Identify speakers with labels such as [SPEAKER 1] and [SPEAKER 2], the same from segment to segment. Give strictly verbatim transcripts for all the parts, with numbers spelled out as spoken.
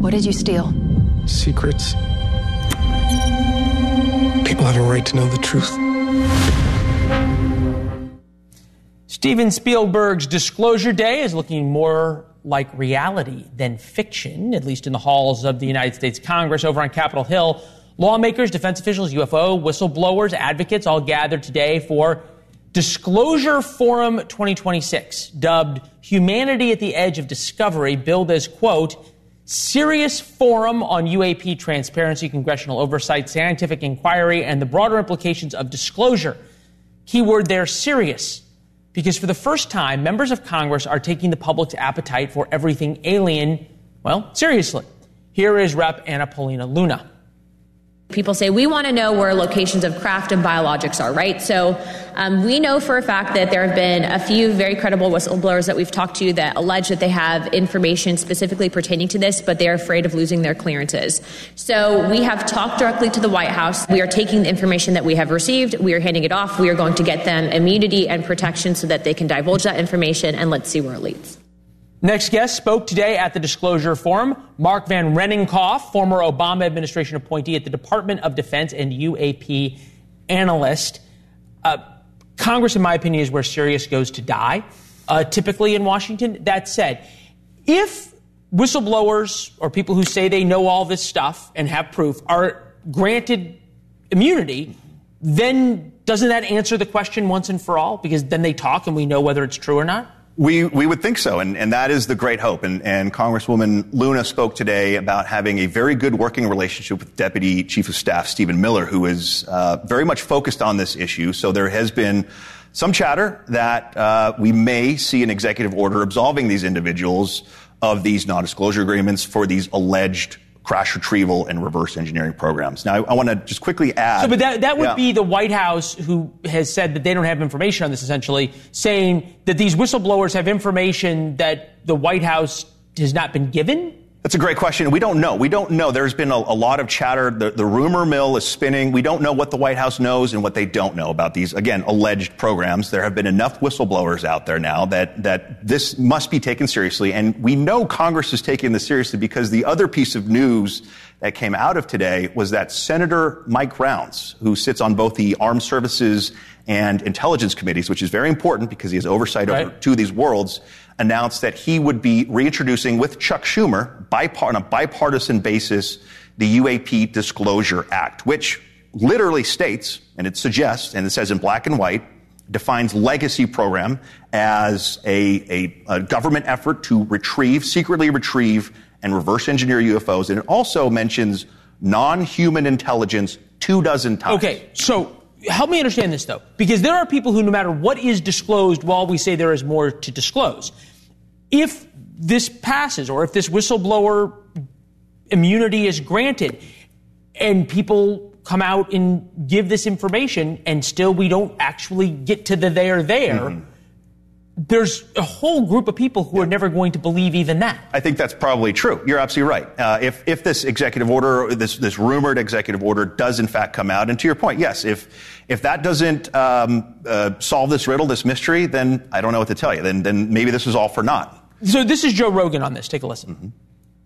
[SPEAKER 1] What did you steal?
[SPEAKER 2] Secrets. People have a right to know the truth.
[SPEAKER 3] Steven Spielberg's Disclosure Day is looking more like reality than fiction, at least in the halls of the United States Congress. Over on Capitol Hill, lawmakers, defense officials, U F O, whistleblowers, advocates all gathered today for Disclosure Forum twenty twenty-six, dubbed Humanity at the Edge of Discovery, billed as, quote, serious forum on U A P transparency, congressional oversight, scientific inquiry, and the broader implications of disclosure. Keyword there, serious. Because for the first time, members of Congress are taking the public's appetite for everything alien, well, seriously. Here is Representative Anna Paulina Luna.
[SPEAKER 4] People say, we want to know where locations of craft and biologics are, right? So um, we know for a fact that there have been a few very credible whistleblowers that we've talked to that allege that they have information specifically pertaining to this, but they're afraid of losing their clearances. So we have talked directly to the White House. We are taking the information that we have received. We are handing it off. We are going to get them immunity and protection so that they can divulge that information, and let's see where it leads.
[SPEAKER 3] Next guest spoke today at the Disclosure Forum. Mark Van Renninghoff, former Obama administration appointee at the Department of Defense and U A P analyst. Uh, Congress, in my opinion, is where Sirius goes to die, uh, typically in Washington. That said, if whistleblowers or people who say they know all this stuff and have proof are granted immunity, then doesn't that answer the question once and for all? Because then they talk and we know whether it's true or not?
[SPEAKER 5] We we would think so, and, and that is the great hope. And, and Congresswoman Luna spoke today about having a very good working relationship with Deputy Chief of Staff Stephen Miller, who is uh, very much focused on this issue. So there has been some chatter that uh, we may see an executive order absolving these individuals of these non-disclosure agreements for these alleged crash retrieval and reverse engineering programs. Now, I, I want to just quickly add...
[SPEAKER 3] So, but that, that would
[SPEAKER 5] yeah.
[SPEAKER 3] be the White House who has said that they don't have information on this, essentially, saying that these whistleblowers have information that the White House has not been given?
[SPEAKER 5] That's a great question. We don't know. We don't know. There's been a, a lot of chatter. The, the rumor mill is spinning. We don't know what the White House knows and what they don't know about these, again, alleged programs. There have been enough whistleblowers out there now that, that this must be taken seriously. And we know Congress is taking this seriously because the other piece of news that came out of today was that Senator Mike Rounds, who sits on both the Armed Services and Intelligence Committees, which is very important because he has oversight right. over two of these worlds, announced that he would be reintroducing with Chuck Schumer bipart- on a bipartisan basis the U A P Disclosure Act, which literally states, and it suggests, and it says in black and white, defines legacy program as a, a, a government effort to retrieve, secretly retrieve, and reverse engineer U F Os. And it also mentions non-human intelligence two dozen times.
[SPEAKER 3] Okay, so help me understand this, though, because there are people who, no matter what is disclosed, while we say there is more to disclose, if this passes or if this whistleblower immunity is granted and people come out and give this information and still we don't actually get to the there there, mm-hmm. there's a whole group of people who yeah. are never going to believe even that.
[SPEAKER 5] I think that's probably true. You're absolutely right. Uh, if if this executive order, this this rumored executive order, does in fact come out, and to your point, yes, if if that doesn't um, uh, solve this riddle, this mystery, then I don't know what to tell you. Then then maybe this is all for naught.
[SPEAKER 3] So this is Joe Rogan on this. Take a listen.
[SPEAKER 5] Mm-hmm.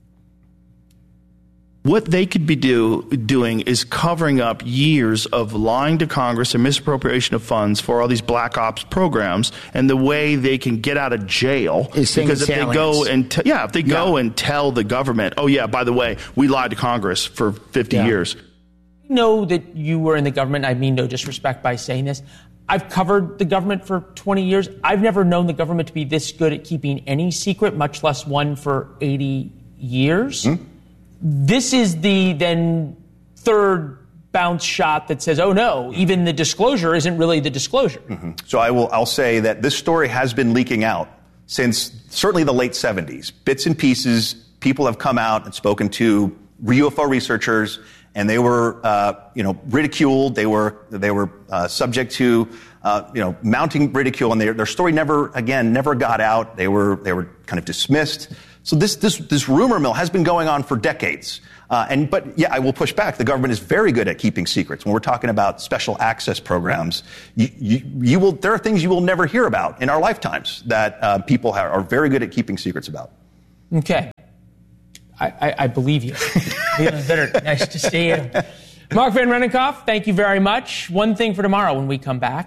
[SPEAKER 6] What they could be do, doing is covering up years of lying to Congress and misappropriation of funds for all these black ops programs, and the way they can get out of jail
[SPEAKER 7] is
[SPEAKER 6] because if they go and t- yeah, if they yeah. go and tell the government, oh yeah, by the way, we lied to Congress for fifty yeah. years.
[SPEAKER 3] I know that you were in the government. I mean no disrespect by saying this. I've covered the government for twenty years. I've never known the government to be this good at keeping any secret, much less one for eighty years. Hmm? This is the then third bounce shot that says, oh, no, even the disclosure isn't really the disclosure.
[SPEAKER 5] Mm-hmm. So I will I'll say that this story has been leaking out since certainly the late seventies. Bits and pieces, people have come out and spoken to U F O researchers, and they were, uh, you know, ridiculed. They were they were uh, subject to, uh, you know, mounting ridicule, and they, their story never, again, never got out. They were they were kind of dismissed. So this this this rumor mill has been going on for decades. Uh, and but yeah, I will push back. The government is very good at keeping secrets. When we're talking about special access programs, you you, you will there are things you will never hear about in our lifetimes that uh, people have, are very good at keeping secrets about.
[SPEAKER 3] Okay. I, I, I believe you. Leland Vittert, nice to see you. Mark Van Rennenkopf, thank you very much. One thing for tomorrow when we come back.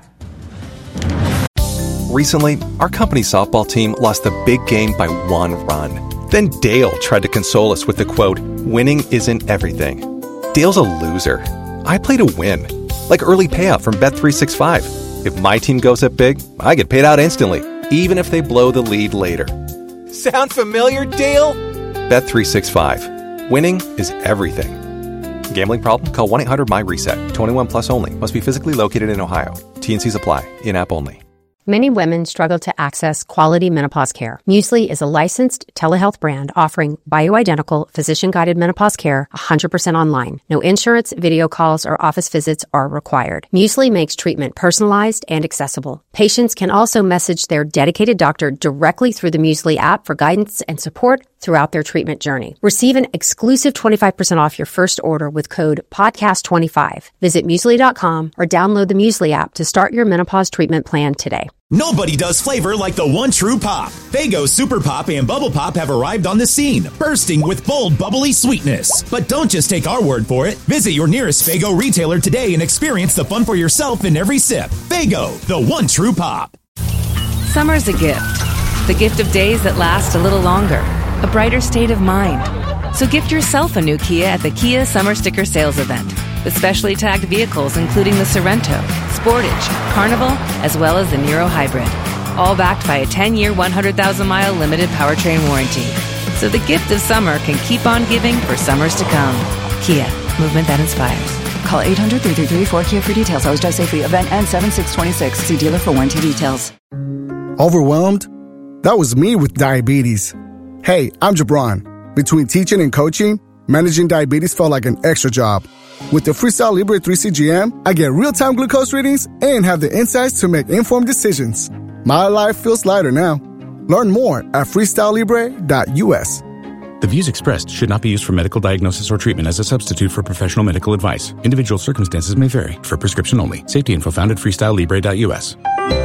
[SPEAKER 1] Recently, our company's softball team lost the big game by one run. Then Dale tried to console us with the quote, "Winning isn't everything." Dale's a loser. I play to win. Like early payout from Bet three sixty-five. If my team goes up big, I get paid out instantly, even if they blow the lead later. Sound familiar, Dale? Bet three sixty-five. Winning is everything. Gambling problem? Call one eight hundred M Y reset. twenty-one plus only. Must be physically located in Ohio. T and C's apply. In-app only.
[SPEAKER 7] Many women struggle to access quality menopause care. Muesli is a licensed telehealth brand offering bioidentical, physician-guided menopause care one hundred percent online. No insurance, video calls, or office visits are required. Muesli makes treatment personalized and accessible. Patients can also message their dedicated doctor directly through the Muesli app for guidance and support throughout their treatment journey. Receive an exclusive twenty-five percent off your first order with code podcast twenty-five. Visit muesli dot com or download the Muesli app to start your menopause treatment plan today.
[SPEAKER 8] Nobody does flavor like the one true pop. Faygo Super Pop and Bubble Pop have arrived on the scene, bursting with bold, bubbly sweetness. But don't just take our word for it. Visit your nearest Faygo retailer today and experience the fun for yourself in every sip. Faygo, the one true pop.
[SPEAKER 9] Summer's a gift. The gift of days that last a little longer. A brighter state of mind. So gift yourself a new Kia at the Kia Summer Sticker Sales Event. With specially tagged vehicles including the Sorrento, Sportage, Carnival, as well as the Niro Hybrid. All backed by a ten-year, one hundred thousand mile limited powertrain warranty. So the gift of summer can keep on giving for summers to come. Kia, movement that inspires.
[SPEAKER 10] Call eight hundred, three three three, four K I A for details. Always drive safely. Event ends seven six twenty-six. See dealer for warranty details.
[SPEAKER 11] Overwhelmed? That was me with diabetes. Hey, I'm Jabron. Between teaching and coaching, managing diabetes felt like an extra job. With the Freestyle Libre three C G M, I get real-time glucose readings and have the insights to make informed decisions. My life feels lighter now. Learn more at freestyle libre dot u s.
[SPEAKER 12] The views expressed should not be used for medical diagnosis or treatment as a substitute for professional medical advice. Individual circumstances may vary. For prescription only. Safety info found at freestyle libre dot u s.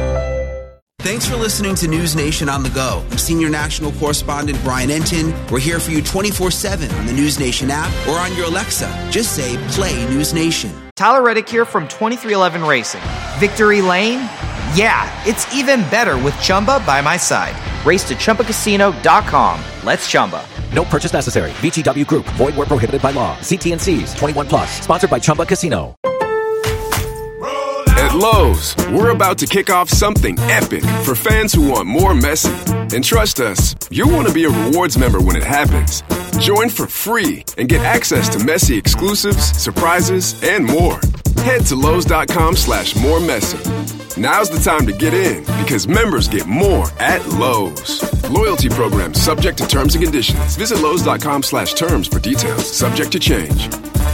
[SPEAKER 13] Thanks for listening to News Nation on the Go. I'm Senior National Correspondent Brian Entin. We're here for you twenty-four seven on the News Nation app or on your Alexa. Just say, play News Nation.
[SPEAKER 14] Tyler Reddick here from twenty-three eleven Racing. Victory Lane? Yeah, it's even better with Chumba by my side. Race to Chumba Casino dot com. Let's Chumba.
[SPEAKER 15] No purchase necessary. V G W Group. Void where prohibited by law. See T and C's. twenty-one plus. Sponsored by Chumba Casino.
[SPEAKER 16] At Lowe's, we're about to kick off something epic for fans who want more Messi. And trust us, you'll want to be a rewards member when it happens. Join for free and get access to Messi exclusives, surprises, and more. Head to Lowe's.com slash more Messi. Now's the time to get in because members get more at Lowe's. Loyalty program subject to terms and conditions. Visit Lowe's.com slash terms for details. Subject to change.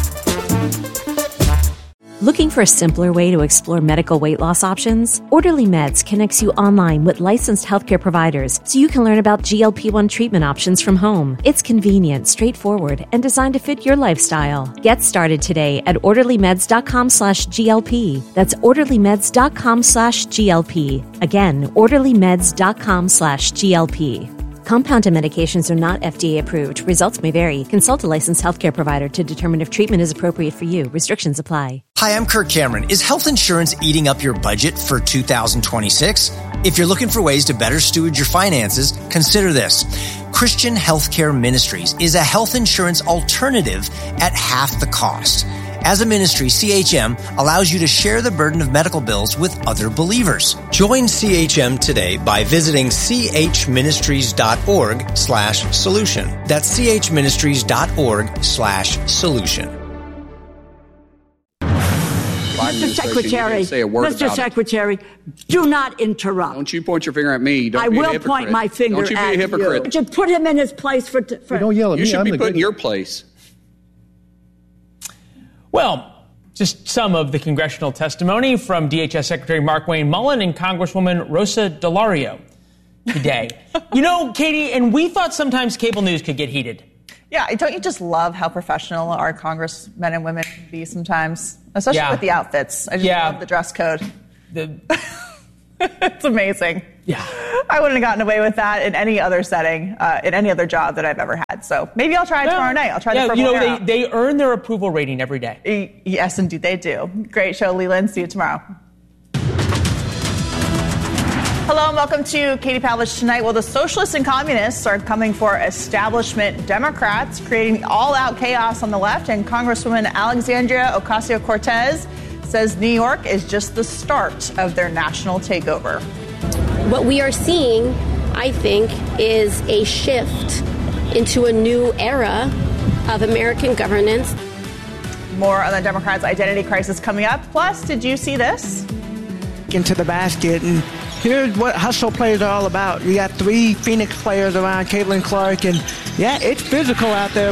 [SPEAKER 17] Looking for a simpler way to explore medical weight loss options? Orderly Meds connects you online with licensed healthcare providers so you can learn about G L P one treatment options from home. It's convenient, straightforward, and designed to fit your lifestyle. Get started today at orderlymeds.com slash GLP. That's orderlymeds.com slash GLP. Again, orderlymeds.com slash GLP. Compounded medications are not F D A approved. Results may vary. Consult a licensed healthcare provider to determine if treatment is appropriate for you. Restrictions apply.
[SPEAKER 18] Hi, I'm Kirk Cameron. Is health insurance eating up your budget for two thousand twenty-six? If you're looking for ways to better steward your finances, consider this. Christian Healthcare Ministries is a health insurance alternative at half the cost. As a ministry, C H M allows you to share the burden of medical bills with other believers. Join C H M today by visiting chministries.org slash solution. That's chministries.org slash solution.
[SPEAKER 19] Mister Secretary, Mister Secretary, do not interrupt.
[SPEAKER 20] Don't you point your finger at me. Don't
[SPEAKER 19] I
[SPEAKER 20] be
[SPEAKER 19] will
[SPEAKER 20] a hypocrite.
[SPEAKER 19] point my finger
[SPEAKER 20] Don't you be
[SPEAKER 19] at
[SPEAKER 20] a hypocrite.
[SPEAKER 19] you. Would you put him in his place for... for
[SPEAKER 20] you don't yell at
[SPEAKER 19] you
[SPEAKER 20] me. You should
[SPEAKER 19] I'm
[SPEAKER 20] be put
[SPEAKER 19] good.
[SPEAKER 20] in your place.
[SPEAKER 3] Well, just some of the congressional testimony from D H S Secretary Markwayne Mullin and Congresswoman Rosa DeLauro today. You know, Katie, and we thought sometimes cable news could get heated.
[SPEAKER 21] Yeah, don't you just love how professional our congressmen and women can be sometimes? Especially
[SPEAKER 3] Yeah.
[SPEAKER 21] with the outfits. I just
[SPEAKER 3] Yeah.
[SPEAKER 21] love the dress code.
[SPEAKER 3] The,
[SPEAKER 21] it's amazing.
[SPEAKER 3] Yeah.
[SPEAKER 21] I wouldn't have gotten away with that in any other setting, uh, in any other job that I've ever had. So maybe I'll try it
[SPEAKER 3] yeah.
[SPEAKER 21] tomorrow night. I'll try
[SPEAKER 3] yeah,
[SPEAKER 21] the purple
[SPEAKER 3] you know,
[SPEAKER 21] arrow.
[SPEAKER 3] they, they earn their approval rating every day.
[SPEAKER 21] Yes, indeed, they do. Great show, Leland. See you tomorrow. Hello and welcome to Katie Pavlich Tonight. Well, the socialists and communists are coming for establishment Democrats, creating all-out chaos on the left. And Congresswoman Alexandria Ocasio-Cortez says New York is just the start of their national takeover.
[SPEAKER 20] What we are seeing, I think, is a shift into a new era of American governance.
[SPEAKER 21] More on the Democrats' identity crisis coming up. Plus, did you see this?
[SPEAKER 22] Into the basket, and here's what hustle players are all about. You got three Phoenix players around Caitlin Clark, and yeah, it's physical out there.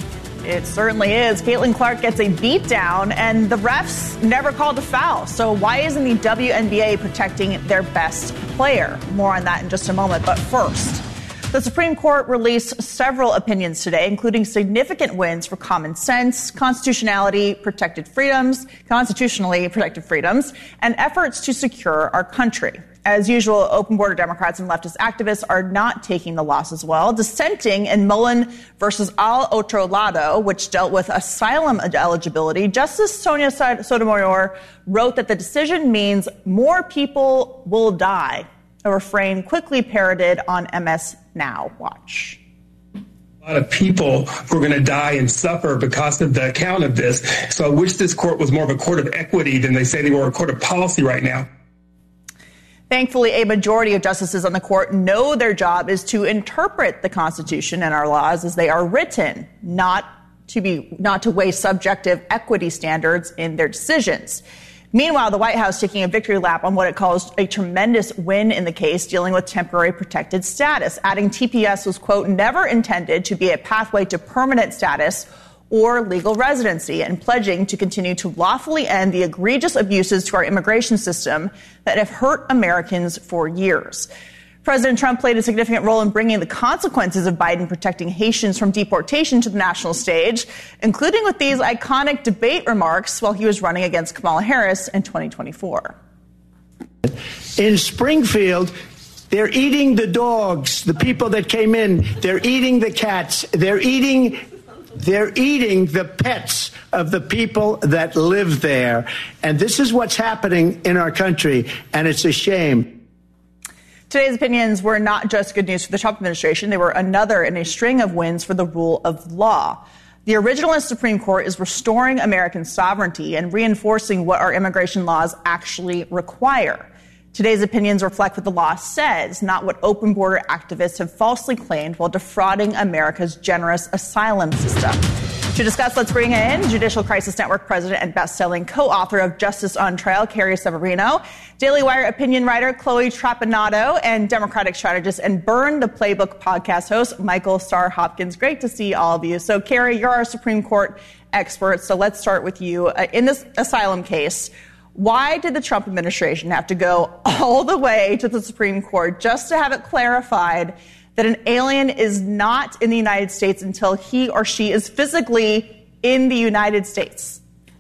[SPEAKER 21] It certainly is. Caitlin Clark gets a beat down, and the refs never called a foul. So why isn't the W N B A protecting their best player? More on that in just a moment. But first, the Supreme Court released several opinions today, including significant wins for common sense, constitutionality, protected freedoms, constitutionally protected freedoms, and efforts to secure our country. As usual, open border Democrats and leftist activists are not taking the loss as well. Dissenting in Mullen versus Al Otro Lado, which dealt with asylum eligibility, Justice Sonia Sotomayor wrote that the decision means more people will die, a refrain quickly parroted on M S Now. Watch.
[SPEAKER 2] A lot of people who are going to die and suffer because of the account of this. So I wish this court was more of a court of equity than they say they were a court of policy right now.
[SPEAKER 21] Thankfully, a majority of justices on the court know their job is to interpret the Constitution and our laws as they are written, not to be not to weigh subjective equity standards in their decisions. Meanwhile, the White House taking a victory lap on what it calls a tremendous win in the case dealing with temporary protected status, adding T P S was, quote, never intended to be a pathway to permanent status or legal residency, and pledging to continue to lawfully end the egregious abuses to our immigration system that have hurt Americans for years. President Trump played a significant role in bringing the consequences of Biden protecting Haitians from deportation to the national stage, including with these iconic debate remarks while he was running against Kamala Harris in twenty twenty-four.
[SPEAKER 23] In Springfield, they're eating the dogs, the people that came in. They're eating the cats. They're eating They're eating the pets of the people that live there. And this is what's happening in our country, and it's a shame.
[SPEAKER 21] Today's opinions were not just good news for the Trump administration. They were another in a string of wins for the rule of law. The originalist Supreme Court is restoring American sovereignty and reinforcing what our immigration laws actually require. Today's opinions reflect what the law says, not what open border activists have falsely claimed while defrauding America's generous asylum system. To discuss, let's bring in Judicial Crisis Network president and best-selling co-author of Justice on Trial, Carrie Severino, Daily Wire opinion writer Chloe Trapanado, and Democratic strategist and Burn the Playbook podcast host Michael Starr Hopkins. Great to see all of you. So, Carrie, you're our Supreme Court expert, so let's start with you. Uh, in this asylum case, why did the Trump administration have to go all the way to the Supreme Court just to have it clarified that an alien is not in the United States until he or she is physically in the United States?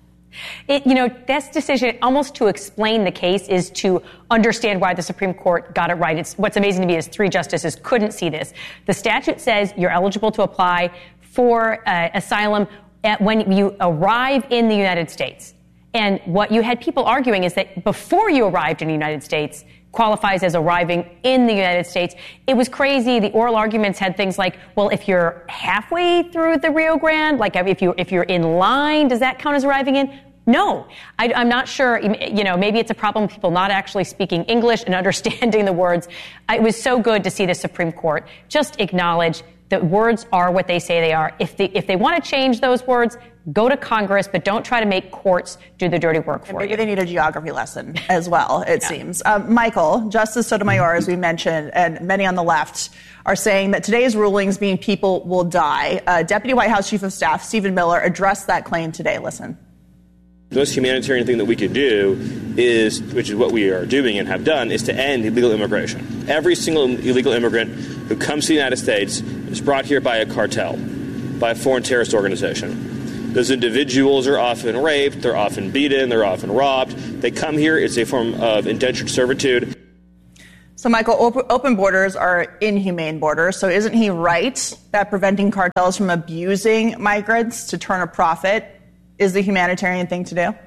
[SPEAKER 24] It, you know, this decision, almost to explain the case, is to understand why the Supreme Court got it right. It's, what's amazing to me is three justices couldn't see this. The statute says you're eligible to apply for uh, asylum at when you arrive in the United States. And what you had people arguing is that before you arrived in the United States qualifies as arriving in the United States. It was crazy. The oral arguments had things like, well, if you're halfway through the Rio Grande, like if you if you're in line, does that count as arriving in? No, I, I'm not sure. You know, maybe it's a problem with people not actually speaking English and understanding the words. It was so good to see the Supreme Court just acknowledge that words are what they say they are. If they if they want to change those words, go to Congress, but don't try to make courts do the dirty work for
[SPEAKER 21] and maybe
[SPEAKER 24] you.
[SPEAKER 21] Maybe they need a geography lesson as well, it yeah. seems. Um, Michael, Justice Sotomayor, as we mentioned, and many on the left are saying that today's rulings mean people will die. Uh, Deputy White House Chief of Staff Stephen Miller addressed that claim today. Listen.
[SPEAKER 25] The most humanitarian thing that we could do is, which is what we are doing and have done, is to end illegal immigration. Every single illegal immigrant who comes to the United States is brought here by a cartel, by a foreign terrorist organization. Those individuals are often raped, they're often beaten, they're often robbed. They come here, it's a form of indentured servitude.
[SPEAKER 21] So, Michael, op- open borders are inhumane borders. So isn't he right that preventing cartels from abusing migrants to turn a profit is the humanitarian thing to do?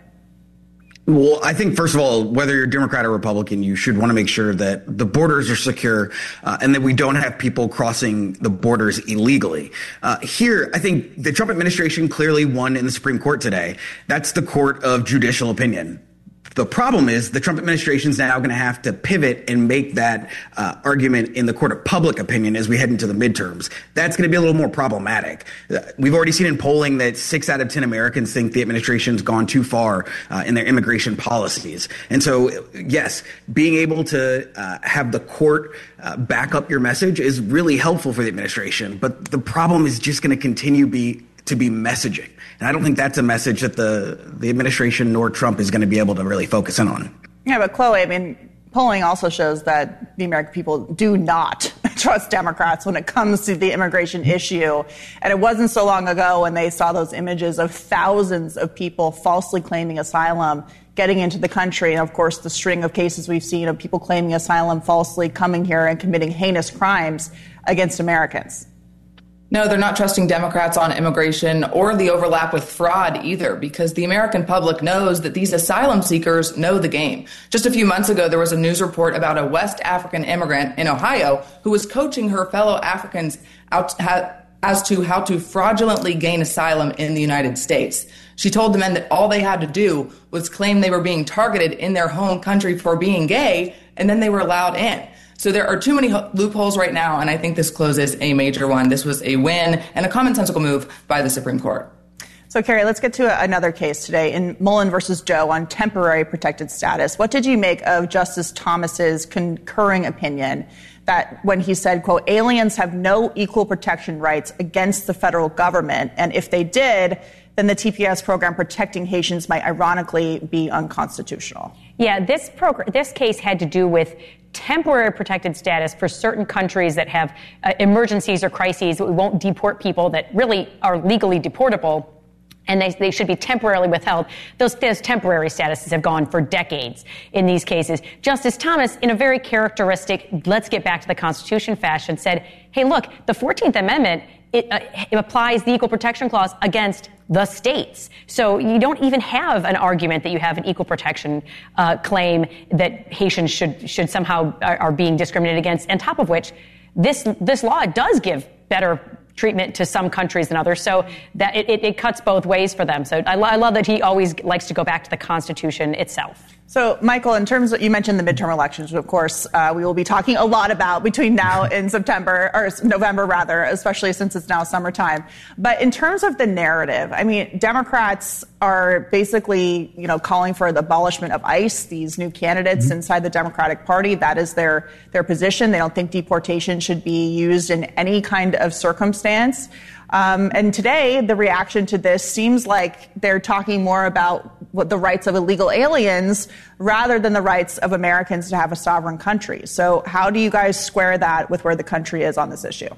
[SPEAKER 1] Well, I think, first of all, whether you're Democrat or Republican, you should want to make sure that the borders are secure uh, and that we don't have people crossing the borders illegally. Uh, here, I think the Trump administration clearly won in the Supreme Court today. That's the court of judicial opinion. The problem is the Trump administration is now going to have to pivot and make that uh, argument in the court of public opinion as we head into the midterms. That's going to be a little more problematic. Uh, we've already seen in polling that six out of ten Americans think the administration's gone too far uh, in their immigration policies. And so, yes, being able to uh, have the court uh, back up your message is really helpful for the administration. But the problem is just going to continue be to be messaging. And I don't think that's a message that the, the administration nor Trump is going to be able to really focus in on.
[SPEAKER 21] Yeah, but Chloe, I mean, polling also shows that the American people do not trust Democrats when it comes to the immigration issue. And it wasn't so long ago when they saw those images of thousands of people falsely claiming asylum getting into the country. And, of course, the string of cases we've seen of people claiming asylum falsely coming here and committing heinous crimes against Americans.
[SPEAKER 4] No, they're not trusting Democrats on immigration or the overlap with fraud either, because the American public knows that these asylum seekers know the game. Just a few months ago, there was a news report about a West African immigrant in Ohio who was coaching her fellow Africans out as to how to fraudulently gain asylum in the United States. She told the men that all they had to do was claim they were being targeted in their home country for being gay, and then they were allowed in. So there are too many loopholes right now, and I think this closes a major one. This was a win and a commonsensical move by the Supreme Court.
[SPEAKER 21] So, Carrie, let's get to another case today in Mullen versus Joe on temporary protected status. What did you make of Justice Thomas's concurring opinion that when he said, quote, aliens have no equal protection rights against the federal government, and if they did, then the T P S program protecting Haitians might ironically be unconstitutional?
[SPEAKER 24] Yeah, this program, this case had to do with temporary protected status for certain countries that have uh, emergencies or crises. We won't deport people that really are legally deportable, and they, they should be temporarily withheld. Those, those temporary statuses have gone for decades in these cases. Justice Thomas, in a very characteristic, let's get back to the Constitution fashion, said, hey, look, the fourteenth Amendment, it, uh, it applies the Equal Protection Clause against the states. So you don't even have an argument that you have an equal protection uh, claim that Haitians should should somehow are, are being discriminated against. On top of which, this this law does give better treatment to some countries than others. So that it, it, it cuts both ways for them. So I, lo- I love that he always likes to go back to the Constitution itself.
[SPEAKER 21] So, Michael, in terms of, you mentioned the midterm elections, which of course uh, we will be talking a lot about between now and September, or November rather, especially since it's now summertime. But in terms of the narrative, I mean, Democrats are basically, you know, calling for the abolishment of ICE, these new candidates mm-hmm. inside the Democratic Party. That is their, their position. They don't think deportation should be used in any kind of circumstance. Um, and today, the reaction to this seems like they're talking more about what the rights of illegal aliens rather than the rights of Americans to have a sovereign country. So how do you guys square that with where the country is on this issue?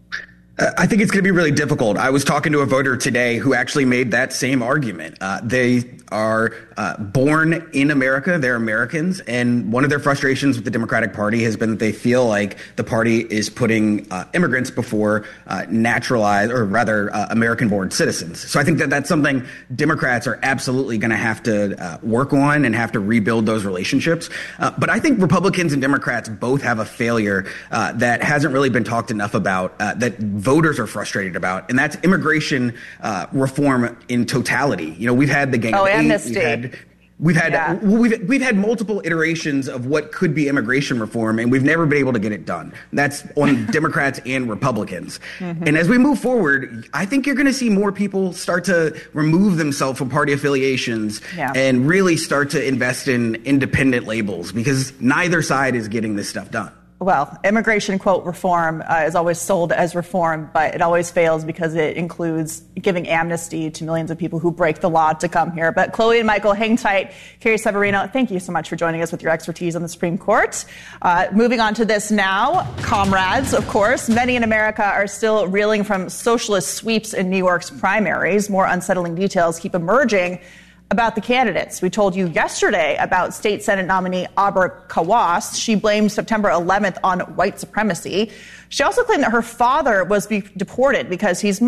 [SPEAKER 1] Uh, I think it's going to be really difficult. I was talking to a voter today who actually made that same argument. Uh, they are uh, born in America. They're Americans. And one of their frustrations with the Democratic Party has been that they feel like the party is putting uh, immigrants before uh, naturalized, or rather uh, American-born citizens. So I think that that's something Democrats are absolutely going to have to uh, work on and have to rebuild those relationships. Uh, but I think Republicans and Democrats both have a failure uh, that hasn't really been talked enough about, uh, that voters are frustrated about, and that's immigration uh, reform in totality. You know, we've had the gang
[SPEAKER 21] oh,
[SPEAKER 1] of eight,
[SPEAKER 21] amnesty.
[SPEAKER 1] we've had we've had
[SPEAKER 21] yeah.
[SPEAKER 1] we've we've had multiple iterations of what could be immigration reform, and we've never been able to get it done. That's on Democrats and Republicans. Mm-hmm. And as we move forward, I think you're going to see more people start to remove themselves from party affiliations
[SPEAKER 21] yeah.
[SPEAKER 1] and really start to invest in independent labels, because neither side is getting this stuff done.
[SPEAKER 21] Well, immigration, quote, reform uh, is always sold as reform, but it always fails because it includes giving amnesty to millions of people who break the law to come here. But Chloe and Michael, hang tight. Carrie Severino, thank you so much for joining us with your expertise on the Supreme Court. Uh, moving on to this now, comrades, of course. Many in America are still reeling from socialist sweeps in New York's primaries. More unsettling details keep emerging About the candidates, we told you yesterday about State Senate nominee Auber Kawas. She blamed September eleventh on white supremacy. She also claimed that her father was be- deported because he's